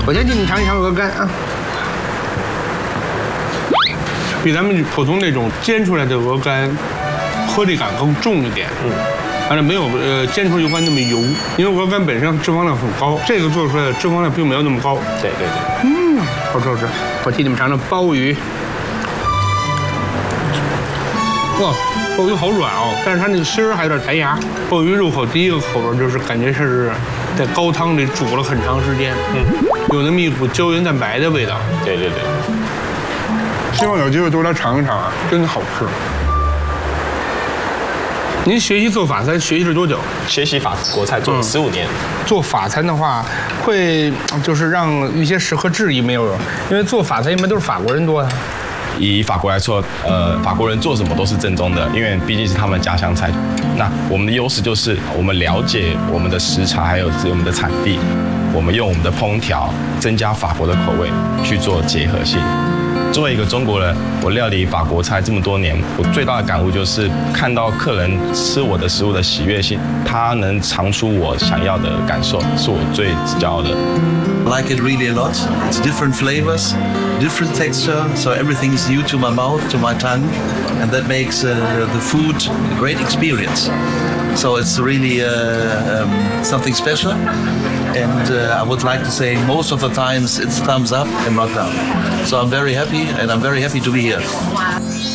我先请你尝一尝鹅肝啊，比咱们普通那种煎出来的鹅肝颗粒感更重一点。完了没有煎出油肝那么油，因为鹅肝本身脂肪量很高，这个做出来的脂肪量并没有那么高。 对对对， 好吃好吃。我替你们尝尝鲍鱼。哇，鲍鱼好软哦，但是它那个芯儿还有点弹牙。鲍鱼入口第一个口味就是感觉是在高汤里煮了很长时间，有那么一股胶原蛋白的味道。 对对对。 希望有机会多来尝一尝啊，真的好吃。您学习做法餐学习了多久？ 学习法国菜做了15年。 做法餐的话，会就是让一些食客质疑没有？因为做法餐一般都是法国人多呀。 以法国来说，法国人做什么都是正宗的，因为毕竟是他们家乡菜。那我们的优势就是我们了解我们的食材，还有我们的产地，我们用我们的烹调增加法国的口味去做结合性。作为一个中国人，我料理法国菜这么多年，我最大的感悟就是看到客人吃我的食物的喜悦性，他能尝出我想要的感受，是我最骄傲的。 I like it really a lot. It's different flavors, different texture, so everything is new to my mouth, to my tongue, and that makes the food a great experience. So it's really something special, and I would like to say most of the times it's thumbs up and not down. So I'm very happy, and I'm very happy to be here.